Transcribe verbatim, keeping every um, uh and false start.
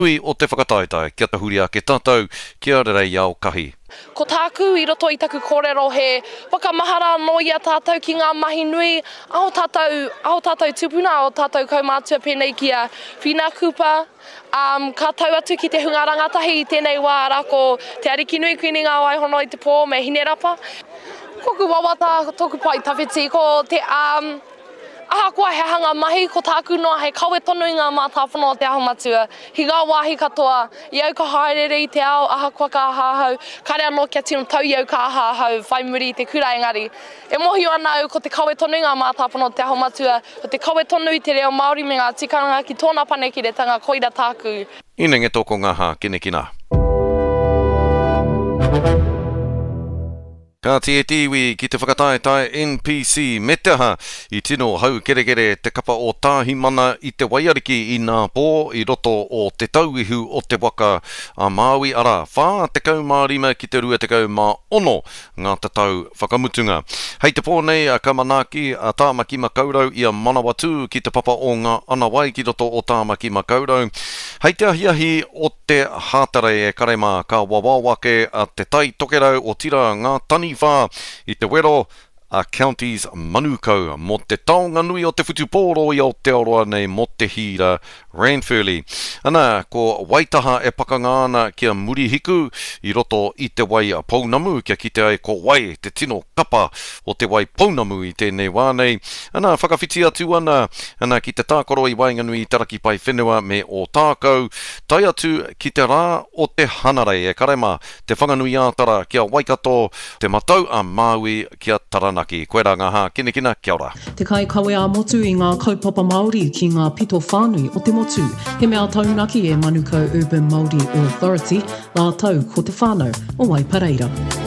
Ui o te whakataetai, kia tahuri a ke tātou, kia rerei au kahi. Ko tāku i roto i taku kōrero he whakamahara no ia tātou ki ngā mahi nui, ao tātou, ao tātou tupuna, ao tātou kaumātua pēnei kia whina kupa, um, ka tau atu ki te hunga rangatahi i tēnei wā rako te ariki nui kuini ngā waihono i te pō me hine rapa. Koku wawata toku pai tawhiti ko te um, aha kua he hanga mahi ko tāku noa he kawe tonu i ngā mātāwhanoa te aho matua. Hi ngā wāhi katoa, i au ka haere i te ao, aha kua ka ahahau, kare anō kia tino tau i au ka ahahau, whai muri i te kura engari. E mohi ana au ko te kawe tonu i ngā mātāwhanoa te aho matua, ko te kawe tonu i te reo Māori me ngā tikanga ki tōna panekiretanga koira tāku. Ine nge tōko ngaha, kine kina. Ka tie tiwi ki te whakataetai N P C me te aha i tino hau kere kere te kapa o tāhi mana i te waiariki i ngā pō i roto o te tauihu o te waka a Māui ara whā te kau mā rima ki te rua te kau mā ono ngā tatau whakamutunga. Hei te pō nei a Kamanaki a Tāmaki Makaurau i a Manawatu ki te papa o ngā anawai ki roto o Tāmaki Makaurau. Hei te ahiahi o te hātare e karema ka wawawake a te tai tokerau o tira ngā tani whā i te wero a Counties Manukau mo te taonga nui o te whutupōro i Aotearoa nei mo te hira Ranfurly. Ana, ko waitaha e pakangāna kia muri hiku i roto i te wai pounamu kia kite ai ko wai te tino kapa o te wai pounamu i tēnei wānei. Ana, whakawhiti atu ana, ana ki te tākoro i wainganui i taraki pai whenua me o tākau. Tai atu ki te rā o te hanarei e karema te whanganui ātara kia waikato te matau a Māui kia Taranaki. Koe rā ngā hā, kine kina, kia ora. Te kai kawe a motu i ngā kaupapa Māori ki ngā pito whānui o te motu. He mea taunaki e Manukau Urban Māori Authority, nā tau ko te whānau o Waipareira.